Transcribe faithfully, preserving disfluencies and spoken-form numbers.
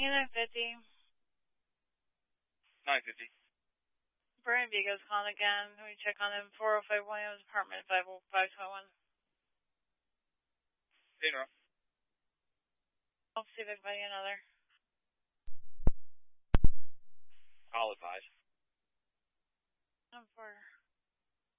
nine fifty. nine fifty. Brian Vigo's calling again. Can we check on him? four oh five Williams, apartment five oh five twenty-one. Hey, Nora. I'll see if I can find you another.